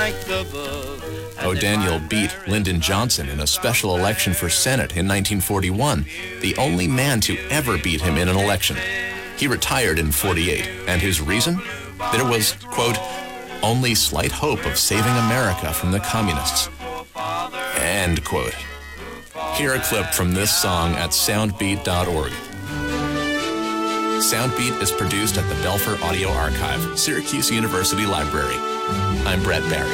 O'Daniel beat Lyndon Johnson in a special election for Senate in 1941, the only man to ever beat him in an election. He retired in 48, and his reason? There was, quote, only slight hope of saving America from the communists. End quote. Hear a clip from this song at soundbeat.org. Soundbeat is produced at the Belfer Audio Archive, Syracuse University Library. I'm Brett Barry.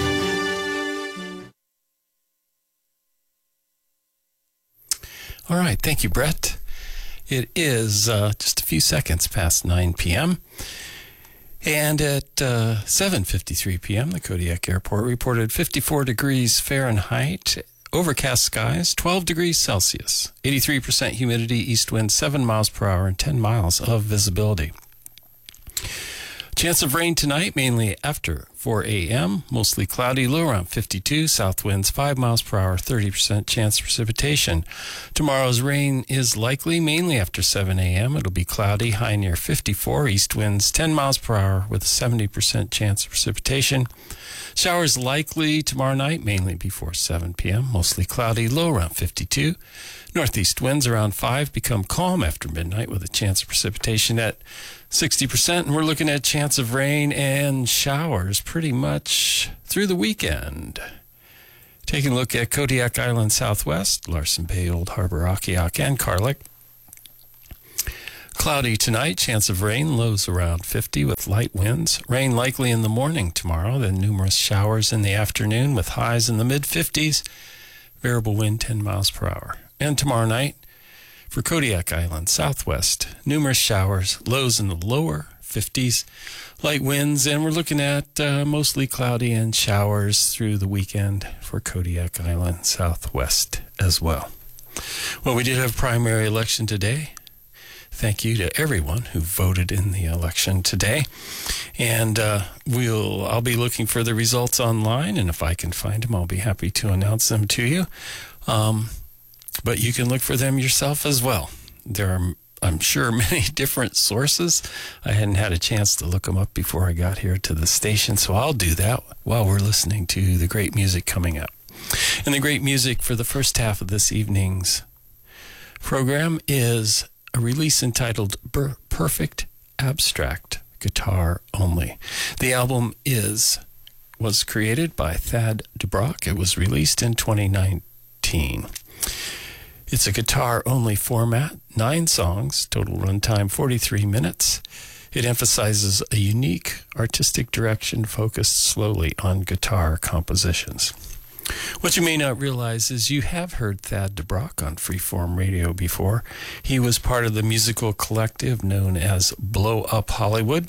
All right, thank you, Brett. It is just a few seconds past 9 p.m., and at 7:53 p.m., the Kodiak Airport reported 54 degrees Fahrenheit, overcast skies, 12 degrees Celsius, 83% humidity, east wind 7 miles per hour, and 10 miles of visibility. Chance of rain tonight, mainly after 4 a.m., mostly cloudy, low around 52, south winds 5 miles per hour, 30% chance of precipitation. Tomorrow's rain is likely, mainly after 7 a.m. It'll be cloudy, high near 54, east winds 10 miles per hour with a 70% chance of precipitation. Showers likely tomorrow night, mainly before 7 p.m., mostly cloudy, low around 52. Northeast winds around 5 become calm after midnight with a chance of precipitation at 60%, and we're looking at chance of rain and showers pretty much through the weekend. Taking a look at Kodiak Island Southwest, Larsen Bay, Old Harbor, Akiak, and Carlick. Cloudy tonight, chance of rain, lows around 50 with light winds. Rain likely in the morning tomorrow, then numerous showers in the afternoon with highs in the mid-50s. Variable wind 10 miles per hour. And tomorrow night, for Kodiak Island Southwest, numerous showers, lows in the lower 50s, light winds, and we're looking at mostly cloudy and showers through the weekend for Kodiak Island Southwest as well. Well, we did have a primary election today. Thank you to everyone who voted in the election today. And I'll be looking for the results online, and if I can find them, I'll be happy to announce them to you. But you can look for them yourself as well. There are, I'm sure, many different sources. I hadn't had a chance to look them up before I got here to the station, so I'll do that while we're listening to the great music coming up. And the great music for the first half of this evening's program is a release entitled Perfect Abstract, Guitar Only. The album was created by Thad DeBrock. It was released in 2019. It's a guitar-only format, 9 songs, total runtime 43 minutes. It emphasizes a unique artistic direction focused slowly on guitar compositions. What you may not realize is you have heard Thad DeBrock on Freeform Radio before. He was part of the musical collective known as Blow Up Hollywood.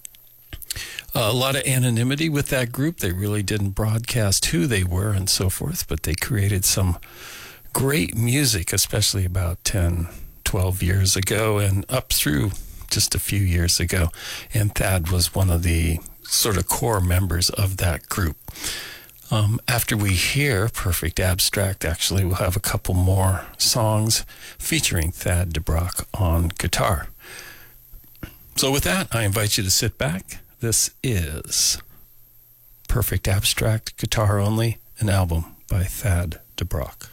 A lot of anonymity with that group. They really didn't broadcast who they were and so forth, but they created some great music, especially about 10, 12 years ago and up through just a few years ago. And Thad was one of the sort of core members of that group. After we hear Perfect Abstract, actually, we'll have a couple more songs featuring Thad DeBrock on guitar. So with that, I invite you to sit back. This is Perfect Abstract, Guitar Only, an album by Thad DeBrock.